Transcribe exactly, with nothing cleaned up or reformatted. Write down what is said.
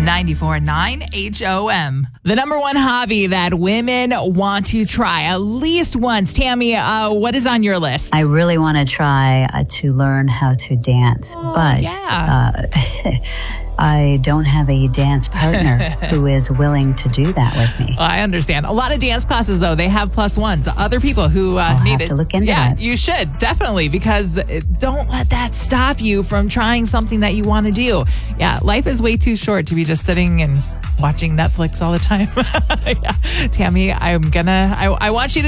ninety-four point nine H O M. The number one hobby that women want to try at least once. Tammy, uh, what is on your list? I really want to try uh, to learn how to dance, oh, but yeah. uh, I don't have a dance partner who is willing to do that with me. Well, I understand. A lot of dance classes, though, they have plus ones. Other people who uh, I'll need have it. to look into yeah, that. you should, definitely, because don't let that stop you from trying something that you want to do. Yeah, life is way too short to be just sitting and watching Netflix all the time. yeah. Tammy, I'm gonna, I, I want you to